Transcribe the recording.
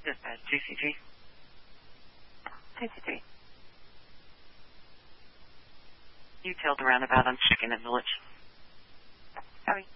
Dispatch, GCG. GCG. You tailed the roundabout on Chicken Village. Sorry.